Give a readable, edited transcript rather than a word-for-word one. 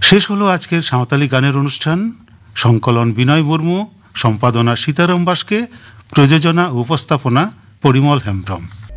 শেষ হলো আজকের সাঁওতালি গানের অনুষ্ঠান। সংকলন বিনয় মুর্মু, সম্পাদনা সীতারাম বাস্কে, প্রযোজনা ও উপস্থাপনা পরিমল হেমব্রম।